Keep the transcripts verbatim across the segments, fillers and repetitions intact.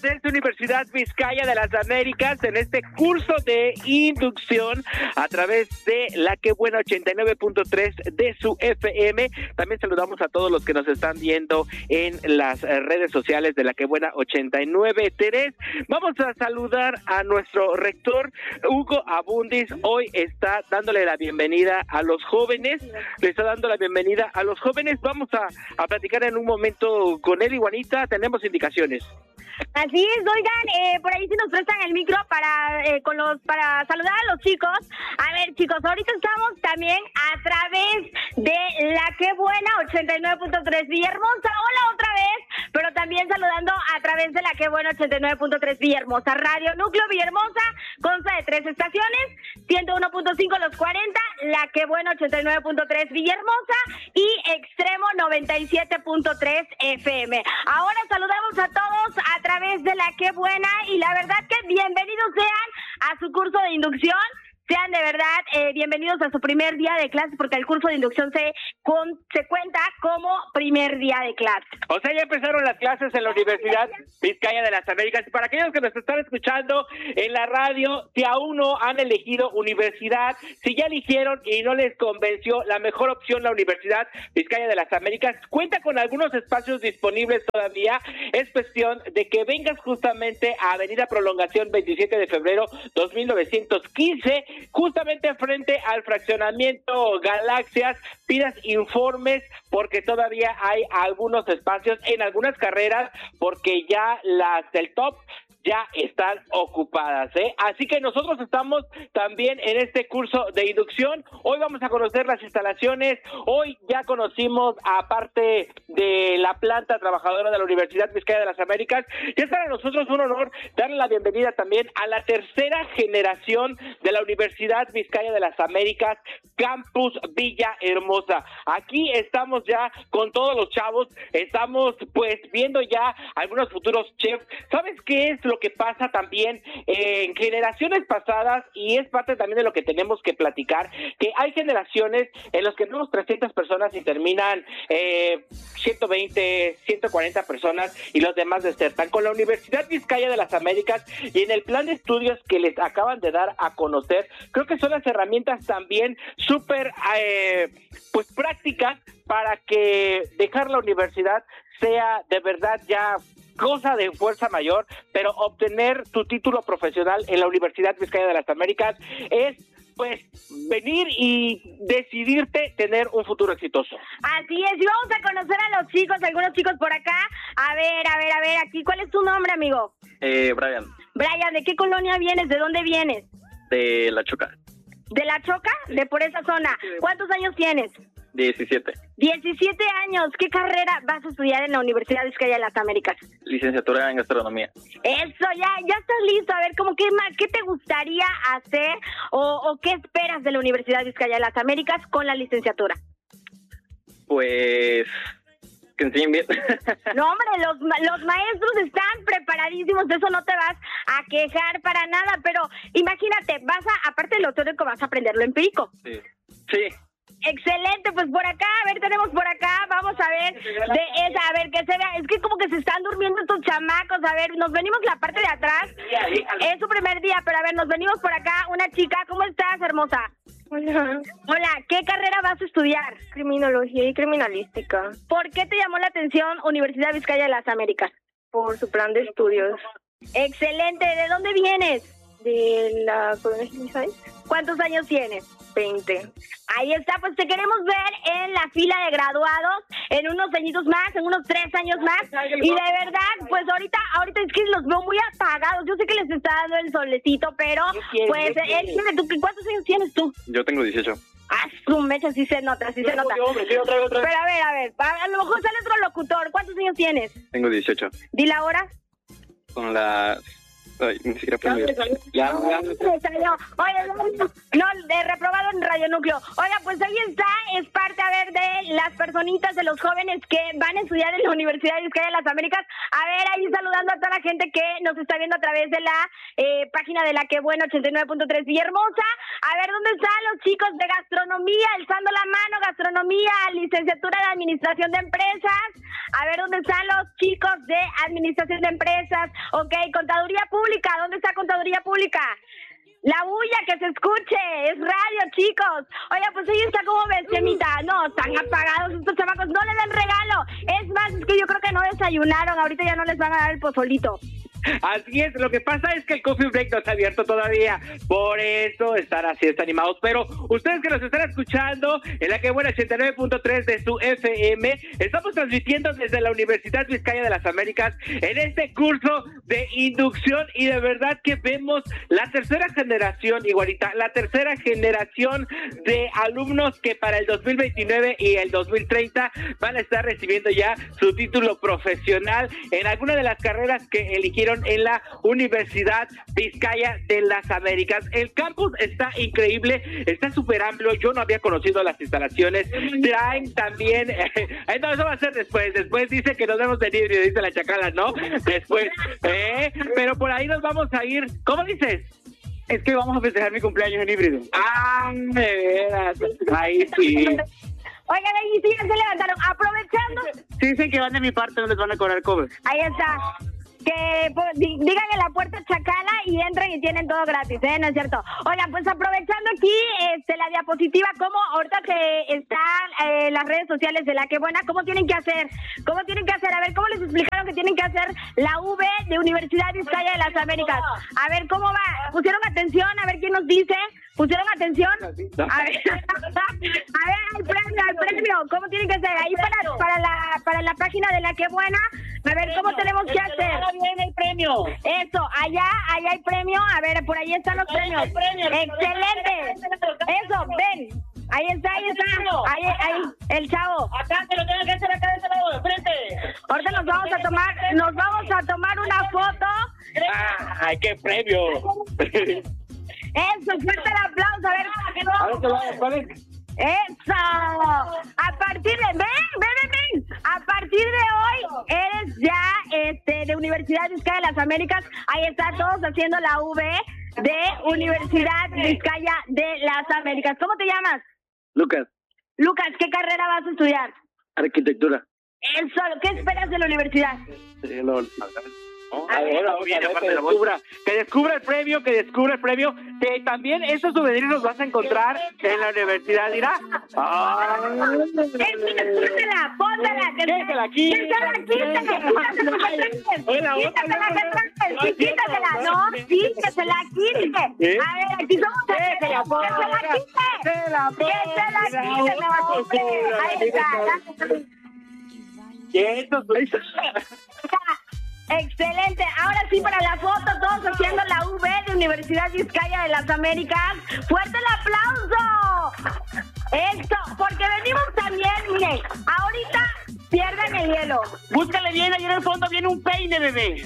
desde Universidad Vizcaya de las Américas en este curso de inducción a través de La Que Buena ochenta y nueve punto tres de su F M. También saludamos a todos los que nos están viendo en las redes sociales de La Que Buena ochenta y nueve punto tres. Vamos a saludar a nuestro rector Hugo Abundis. Hoy está dándole la bienvenida a los jóvenes, le está dando la bienvenida a los jóvenes. Vamos a, a platicar en un momento con él, Iguanita, tenemos indicaciones. Así es, oigan, eh, por ahí sí nos prestan el micro para eh, con los para saludar a los chicos. A ver, chicos, ahorita estamos también a través de La Que Buena ochenta y nueve punto tres Villahermosa. Hola otra vez, pero también saludando a través de La Que Buena ochenta y nueve punto tres Villahermosa. Radio Núcleo Villahermosa consta de tres estaciones, ciento uno punto cinco Los cuarenta, La Que Buena ochenta y nueve punto tres Villahermosa y Extremo noventa y siete punto tres F M. Ahora saludamos a todos a través de La Que Buena y la verdad que bienvenidos sean a su curso de inducción. Sean de verdad eh, bienvenidos a su primer día de clase, porque el curso de inducción se, con, se cuenta como primer día de clase. O sea, ya empezaron las clases en la Universidad Vizcaya de las Américas. Y para aquellos que nos están escuchando en la radio, si aún no han elegido universidad, si ya eligieron y no les convenció la mejor opción, la Universidad Vizcaya de las Américas, cuenta con algunos espacios disponibles todavía. Es cuestión de que vengas justamente a Avenida Prolongación veintisiete de febrero dos mil novecientos quince, justamente frente al fraccionamiento Galaxias. Pidas informes porque todavía hay algunos espacios en algunas carreras, porque ya las del top ya están ocupadas, ¿eh? Así que nosotros estamos también en este curso de inducción. Hoy vamos a conocer las instalaciones. Hoy ya conocimos, aparte de la planta trabajadora de la Universidad Vizcaya de las Américas, y es para nosotros un honor darle la bienvenida también a la tercera generación de la Universidad Vizcaya de las Américas, Campus Villahermosa. Aquí estamos ya con todos los chavos, estamos pues viendo ya algunos futuros chefs. ¿Sabes qué es lo que pasa también en generaciones pasadas? Y es parte también de lo que tenemos que platicar, que hay generaciones en las que tenemos trescientas personas y terminan eh, ciento veinte, ciento cuarenta personas y los demás desertan. Con la Universidad Vizcaya de las Américas y en el plan de estudios que les acaban de dar a conocer, creo que son las herramientas también súper eh, pues prácticas para que dejar la universidad sea de verdad ya cosa de fuerza mayor, pero obtener tu título profesional en la Universidad Vizcaya de las Américas es pues venir y decidirte tener un futuro exitoso. Así es, y vamos a conocer a los chicos, algunos chicos por acá. A ver, a ver, a ver, aquí, ¿cuál es tu nombre, amigo? Eh, Brian. Brian, ¿de qué colonia vienes? ¿De dónde vienes? De La Choca. ¿De La Choca? De por esa zona. ¿Cuántos años tienes? diecisiete. diecisiete años. ¿Qué carrera vas a estudiar en la Universidad Vizcaya de las Américas? Licenciatura en gastronomía. Eso, ya, ya estás listo. A ver, ¿cómo qué más, qué te gustaría hacer o, o qué esperas de la Universidad Vizcaya de las Américas con la licenciatura? Pues que enseñen bien. No, hombre, los, los maestros están preparadísimos, de eso no te vas a quejar para nada, pero imagínate, vas a, aparte de lo teórico, vas a aprender lo empírico. Sí. Sí. Excelente, pues por acá, a ver, tenemos por acá, vamos a ver, de esa, a ver, que se vea, es que como que se están durmiendo estos chamacos, a ver, nos venimos la parte de atrás, es su primer día, pero a ver, nos venimos por acá, una chica, ¿cómo estás, hermosa? Hola. Hola, ¿qué carrera vas a estudiar? Criminología y criminalística. ¿Por qué te llamó la atención Universidad Vizcaya de las Américas? Por su plan de estudios. Excelente, ¿de dónde vienes? De la colonia Gilizay. ¿Cuántos años tienes? veinte. Ahí está, pues te queremos ver en la fila de graduados en unos añitos más, en unos tres años más. Y de verdad, pues ahorita ahorita es que los veo muy apagados. Yo sé que les está dando el solecito, pero pues él tiene, ¿tú, ¿cuántos años tienes tú? Yo tengo dieciocho. Ah, su mecha, sí se nota, sí se nota. Hombre, sí, otra vez, otra vez. Pero a ver, a ver, a lo mejor sale otro locutor. ¿Cuántos años tienes? Tengo dieciocho. Di la hora. Son las Ay, ni siquiera puedo ver. Ya, ya. Salió. Oye, no, de reprobado en Radio Núcleo. Oiga, pues ahí está, es parte, a ver, de las personitas, de los jóvenes que van a estudiar en la Universidad de Vizcaya de las Américas. A ver, ahí saludando a toda la gente que nos está viendo a través de la eh, página de La Que Buena ochenta y nueve punto tres Villahermosa. A ver, ¿dónde están los chicos de gastronomía? Alzando la mano, gastronomía, licenciatura de administración de empresas. A ver, ¿dónde están los chicos de administración de empresas? Ok, contaduría pública. ¿Dónde está contaduría pública? La bulla, que se escuche, es radio, chicos. Oye, pues ahí está, como ves, Chemita. No, están apagados estos chamacos, no les dan regalo. Es más, es que yo creo que no desayunaron, ahorita ya no les van a dar el pozolito. Así es, lo que pasa es que el Coffee Break no está abierto todavía, por eso están así, están animados, pero ustedes que nos están escuchando en La Que Buena ochenta y nueve punto tres de su F M, estamos transmitiendo desde la Universidad Vizcaya de las Américas en este curso de inducción y de verdad que vemos la tercera generación, igualita, la tercera generación de alumnos que para el dos mil veintinueve y el dos mil treinta van a estar recibiendo ya su título profesional en alguna de las carreras que eligieron en la Universidad Vizcaya de las Américas. El campus está increíble, está súper amplio, yo no había conocido las instalaciones, traen también, eh, no, eso va a ser después, después dice que nos vemos en híbrido, dice la chacala, ¿no? Después, eh, pero por ahí nos vamos a ir, ¿cómo dices? Es que vamos a festejar mi cumpleaños en híbrido. Ah, de veras, ahí sí. Oigan, ahí sí, ya se levantaron, aprovechando. Si dicen que van de mi parte, no les van a cobrar cover. Ahí está. Que pues, di, digan en la puerta Chacala y entren y tienen todo gratis, ¿eh? ¿No es cierto? Oigan, pues aprovechando aquí este, la diapositiva, cómo ahorita que están eh, las redes sociales de La Que Buena, ¿cómo tienen que hacer? ¿Cómo tienen que hacer? A ver, ¿cómo les explicaron que tienen que hacer la V de Universidad Vizcaya de las Américas? A ver, ¿cómo va? ¿Pusieron atención? A ver quién nos dice. ¿Pusieron atención? A ver, a ver, el premio, el premio, ¿cómo tienen que hacer? Ahí para, para, la, para la página de La Que Buena, a ver, ¿cómo tenemos que hacer? Ahora viene el premio. Eso, allá, allá hay premio, a ver, por ahí están los premios. Excelente. Eso, ven. Ahí está, ahí está. Ahí, ahí, el chavo. Acá se lo tengo que hacer acá de ese lado, de frente. Ahorita nos vamos a tomar, nos vamos a tomar una foto. ¡Ay, qué premio! Eso, fuerte el aplauso, a ver, ¿qué A ver, ¿qué va? ¿Cuál es? ¡Eso! A partir de... ¡Ven, ven, ven, ven! A partir de hoy eres ya este, de Universidad Vizcaya de las Américas. Ahí está, todos haciendo la V de Universidad Vizcaya de las Américas. ¿Cómo te llamas? Lucas, Lucas, ¿qué carrera vas a estudiar? arquitectura. Eso, ¿qué esperas de la universidad? Sí, lo- A ver, vamos a ver, que descubra, que descubra el premio, que descubra el premio, que también estos souvenirs los vas a encontrar en la universidad, dirá. Póntela, póntela, que Quítatela aquí. Quítatela, quítatela, quítatela, Oye, la otra, quítatela, no, que no, traes, no, sí, quítatela, no, sí, que se la quite. ¿Eh? A ver, aquí somos Que se la ponga, que se la quite, que se la que se la ponga, quite, la no, hombre. otra, Ahí está, Quietos, pues. excelente. Ahora sí, para la foto, todos haciendo la V de Universidad Vizcaya de las Américas. ¡Fuerte el aplauso! Esto, porque venimos también, miren, ahorita pierdan el hielo. Búscale bien, ahí en el fondo viene un peine, bebé.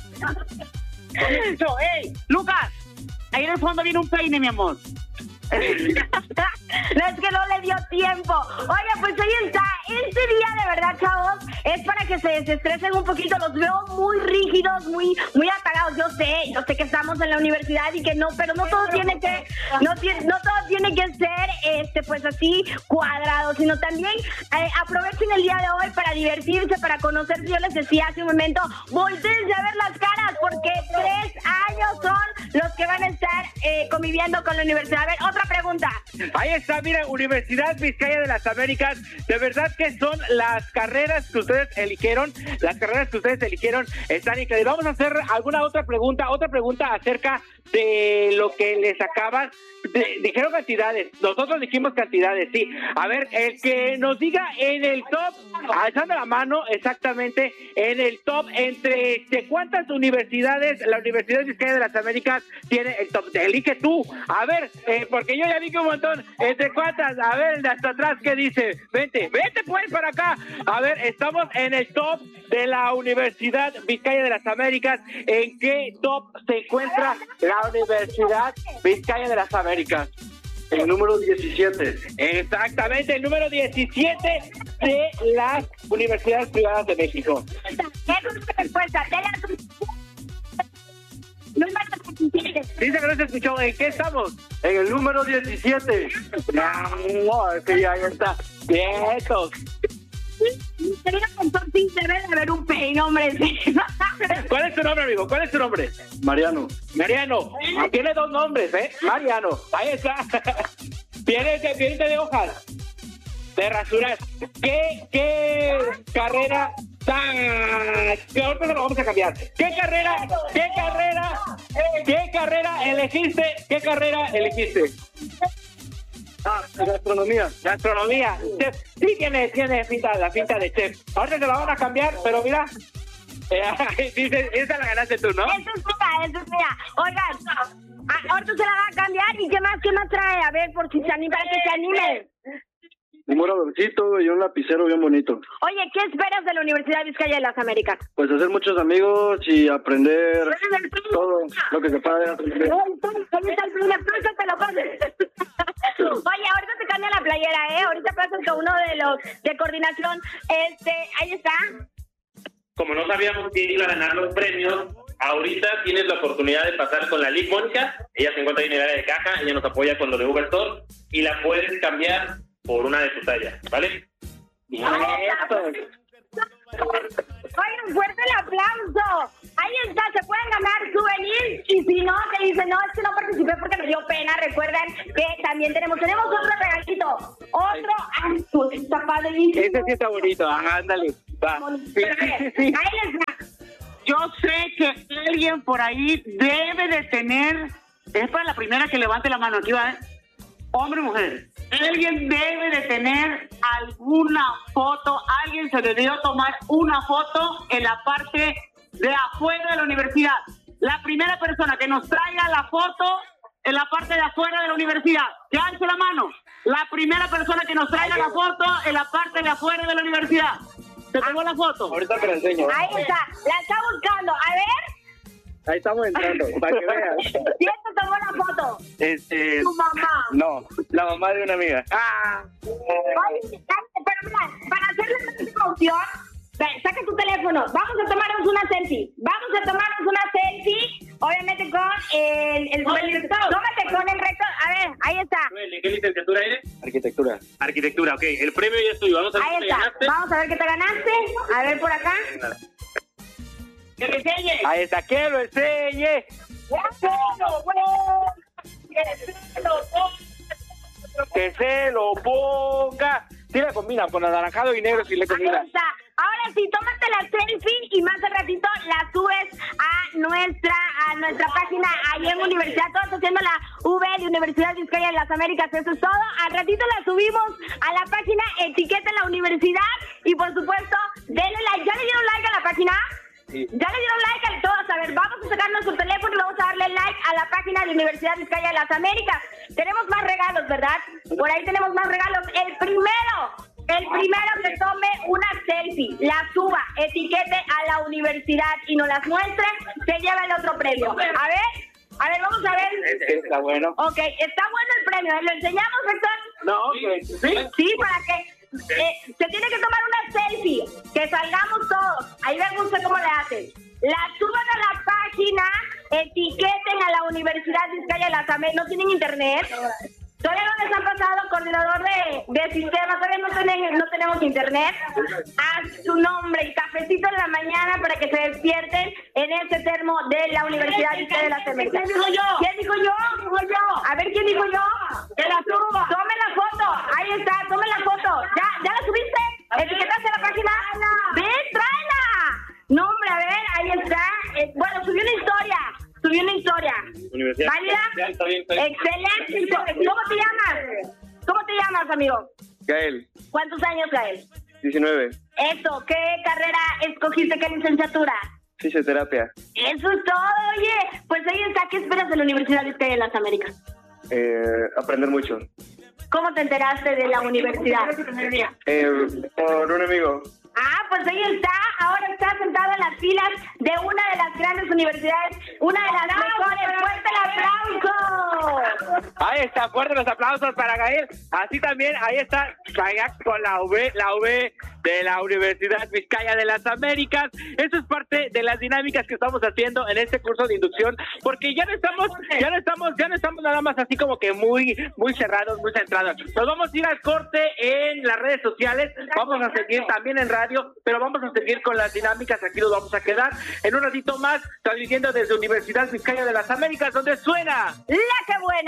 Eso, ey, Lucas, ahí en el fondo viene un peine, mi amor. No, es que no le dio tiempo. Oye, pues ahí está. Este día, de verdad, chavos, es para que se desestresen un poquito. Los veo muy rígidos, muy muy apagados. Yo sé, yo sé que estamos en la universidad y que no, pero no todo tiene que, no, tiene, no todo tiene que ser, este, pues así cuadrado, sino también eh, aprovechen el día de hoy para divertirse, para conocerse. Yo les decía hace un momento, voltéense a ver las caras, porque tres años son los que van a estar eh, conviviendo con la universidad. A ver, otra pregunta. Ahí está, mira, Universidad Vizcaya de las Américas, de verdad que son las carreras que ustedes eligieron, las carreras que ustedes eligieron están increíbles. Vamos a hacer alguna otra pregunta, otra pregunta acerca de lo que les acaban, de, dijeron cantidades, nosotros dijimos cantidades, sí. A ver, el que nos diga en el top, alzando la mano exactamente, en el top, entre este, cuántas universidades, la Universidad Vizcaya de las Américas tiene el top de elige tú. A ver, eh, porque yo ya vi que un montón. ¿Entre cuántas? A ver, de hasta atrás, ¿qué dice? Vente, vente pues para acá. A ver, estamos en el top de la Universidad Vizcaya de las Américas. ¿En qué top se encuentra la Universidad Vizcaya de las Américas? El número diecisiete. Exactamente, el número diecisiete de las universidades privadas de México. Respuesta de las... Dice que no se escuchó. ¿En qué estamos? En el número diecisiete. No, sí, ahí está. Vientos. Querido doctor, sí, debe de haber un peine, hombre. ¿Cuál es tu nombre, amigo? ¿Cuál es tu nombre? Mariano. Mariano. Tiene dos nombres, ¿eh? Mariano. Ahí está. Viene de, viene de hojas. De rasuras. ¿Qué, qué carrera tan... que ahorita lo vamos a cambiar. ¿Qué carrera, qué carrera, qué carrera elegiste? ¿Qué carrera elegiste? Ah, gastronomía. Gastronomía. Chef. Sí, tiene, tiene pinta, la pinta de chef. Ahorita te la van a cambiar, pero mira. Eh, dice, esa la ganaste tú, ¿no? Eso es mía, eso es mía. Oigan, a- ahorita se la va a cambiar. ¿Y qué más, qué más trae? A ver, por si se anima, para que se anime. Un moradorcito y un lapicero bien bonito. Oye, ¿qué esperas de la Universidad Vizcaya de las Américas? Pues hacer muchos amigos y aprender todo lo que se pueda aprender. Oye, ahorita te cambia la playera, ¿eh? Ahorita pasas con uno de los de coordinación. Este, ahí está. Como no sabíamos quién iba a ganar los premios, ahorita tienes la oportunidad de pasar con la Lic Mónica. Ella se encuentra ahí en el área de caja, ella nos apoya con lo de Uber Store y la puedes cambiar por una de tu talla, ¿vale? Bien, oigan, fuerte el aplauso. Ahí está, se pueden ganar souvenirs. Y si no, te dicen, no, es que no participé porque me dio pena. Recuerden que también tenemos, tenemos otro regalito. Otro, ay, pues está padrísimo. Ese sí está bonito, ajá, ándale. Va. Sí, sí, sí. Ahí está. Yo sé que alguien por ahí debe de tener, es para la primera que levante la mano, aquí va, ¿eh? Hombre o mujer. Alguien debe de tener alguna foto, alguien se debió tomar una foto en la parte de afuera de la universidad. La primera persona que nos traiga la foto en la parte de afuera de la universidad, que alce la mano. La primera persona que nos traiga la foto en la parte de afuera de la universidad. ¿Te tomó la foto? Ahorita te la enseño. Ahí está, la está buscando. A ver, Ahí estamos entrando, para que veas. ¿quién te tomó la foto? Este, Tu mamá. no, la mamá de una amiga. Ah, Oye, pero mira, para hacer la próxima opción, ve, saca tu teléfono, vamos a tomarnos una selfie, vamos a tomarnos una selfie, obviamente con el, el, el tómate con el rector, a ver, ahí está, ¿Qué licenciatura eres? Arquitectura. Arquitectura, ok. El premio ya es tuyo. Vamos a ver ahí qué te está, ganaste. vamos a ver qué te ganaste, a ver por acá, ¡Que te enseñe! ahí está, que lo enseñe. Que se lo ponga. Sí le combina, con anaranjado y negro sí le combina. ahí está. Ahora sí, tómate la selfie y más al ratito la subes a nuestra a nuestra página ahí en Universidad, todos haciendo la V de Universidad Vizcaya de las Américas, eso es todo. Al ratito la subimos a la página, etiqueta la universidad y por supuesto, denle like. ¿Ya le dieron like a la página? Sí. Ya le dieron like a todos. A ver, vamos a sacar nuestro teléfono y vamos a darle like a la página de Universidad Vizcaya de las Américas. Tenemos más regalos, ¿verdad? Por ahí tenemos más regalos. El primero, el primero que tome una selfie, la suba, etiquete a la universidad y nos las muestre, se lleva el otro premio. A ver, a ver, vamos a ver. Está bueno. Ok, está bueno el premio. ¿Lo enseñamos, Héctor? No, que sí. Sí, para que eh, se tiene que tomar una selfie, que salgamos todos. Ahí ven usted cómo le hacen. La suban a la página, etiqueten a la Universidad Vizcaya de las Américas. ¿No tienen internet? Todavía no les han pasado coordinador de, de sistemas, todavía no, tienen, no tenemos internet. Haz su nombre y cafecito en la mañana para que se despierten en este termo de la Universidad Vizcaya de las Américas. ¿Quién dijo yo? ¿Quién dijo yo? Dijo yo. A ver, ¿quién dijo yo? Que la suba. Tome la foto. Ahí está, tome la foto. ¿Ya, ya la subiste? ¿Etiquetaste la página? ¡Ven, tráela! No, hombre, a ver, ahí está. Eh, bueno, subió una historia. Subió una historia. Universidad. ¿Válida? Ya, está bien, está bien. Excelente. ¿Cómo te llamas? ¿Cómo te llamas, amigo? Gael, ¿Cuántos años, Gael? diecinueve. Eso, ¿qué carrera escogiste? ¿Qué licenciatura? fisioterapia. Eso es todo, oye. Pues ahí está, ¿qué esperas de la Universidad Vizcaya de las Américas? Eh, aprender mucho. ¿Cómo te enteraste de la universidad? Eh, por un amigo. Ah, pues ahí está, ahora está sentado en las filas de una de las grandes universidades, una de las mejores. ¡Fuerte el aplauso! Ahí está, fuerte los aplausos para Gael. Así también, ahí está Kayak con la V, la V de la Universidad Vizcaya de las Américas. Eso es parte de las dinámicas que estamos haciendo en este curso de inducción, porque ya no estamos, ya no estamos, ya no estamos nada más así como que muy, muy cerrados, muy centrados. Nos vamos a ir al corte en las redes sociales, vamos a seguir también en radio, pero vamos a seguir con las dinámicas. Aquí nos vamos a quedar en un ratito más, transmitiendo desde Universidad Vizcaya de las Américas, donde suena ¡La que buena!